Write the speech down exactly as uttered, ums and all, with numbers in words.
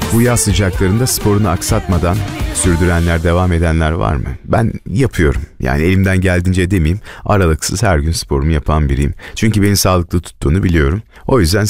Bu yaz sıcaklarında sporunu aksatmadan sürdürenler, devam edenler var mı? Ben yapıyorum. Yani elimden geldiğince demeyeyim, aralıksız her gün sporumu yapan biriyim. Çünkü beni sağlıklı tuttuğunu biliyorum. O yüzden